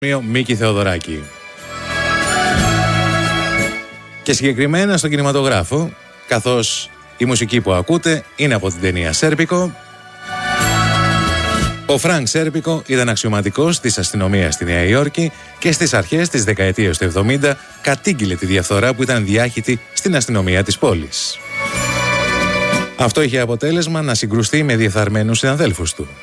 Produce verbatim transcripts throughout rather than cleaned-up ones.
Μίκη Θεοδωράκη. Και συγκεκριμένα στον κινηματογράφο, καθώς η μουσική που ακούτε είναι από την ταινία Σέρπικο. Ο Φρανκ Σέρπικο ήταν αξιωματικός της αστυνομίας στη Νέα Υόρκη και στις αρχές της δεκαετίας του εβδομήντα κατήγγειλε τη διαφθορά που ήταν διάχυτη στην αστυνομία της πόλης. Αυτό είχε αποτέλεσμα να συγκρουστεί με διεφθαρμένους συναδέλφους του.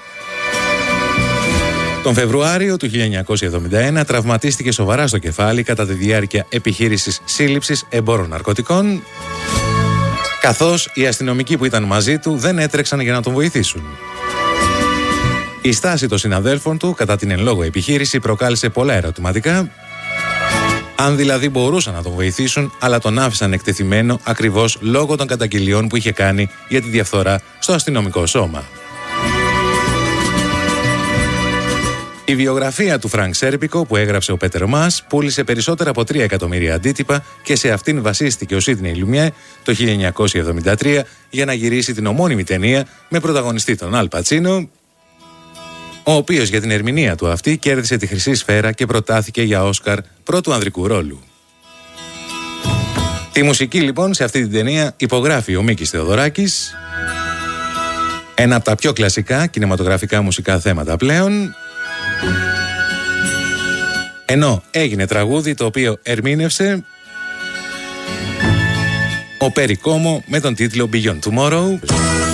Τον Φεβρουάριο του χίλια εννιακόσια εβδομήντα ένα τραυματίστηκε σοβαρά στο κεφάλι κατά τη διάρκεια επιχείρησης σύλληψης εμπόρων ναρκωτικών, καθώς οι αστυνομικοί που ήταν μαζί του δεν έτρεξαν για να τον βοηθήσουν. Η στάση των συναδέλφων του κατά την εν λόγω επιχείρηση προκάλεσε πολλά ερωτηματικά, αν δηλαδή μπορούσαν να τον βοηθήσουν, αλλά τον άφησαν εκτεθειμένο ακριβώς λόγω των καταγγελιών που είχε κάνει για τη διαφθορά στο αστυνομικό σώμα. Η βιογραφία του Φρανκ Σέρπικο που έγραψε ο Πέτερ Μας πούλησε περισσότερα από τρία εκατομμύρια αντίτυπα και σε αυτήν βασίστηκε ο Σίδνεϊ Λουμιέ το χίλια εννιακόσια εβδομήντα τρία για να γυρίσει την ομώνυμη ταινία με πρωταγωνιστή τον Αλ Πατσίνο, ο οποίος για την ερμηνεία του αυτή κέρδισε τη Χρυσή Σφαίρα και προτάθηκε για Όσκαρ πρώτου ανδρικού ρόλου. Τη μουσική λοιπόν σε αυτή την ταινία υπογράφει ο Μίκης Θεοδωράκης, ένα από τα πιο κλασικά κινηματογραφικά μουσικά θέματα πλέον, ενώ έγινε τραγούδι το οποίο ερμήνευσε ο Πέρι Κόμο με τον τίτλο Beyond Tomorrow.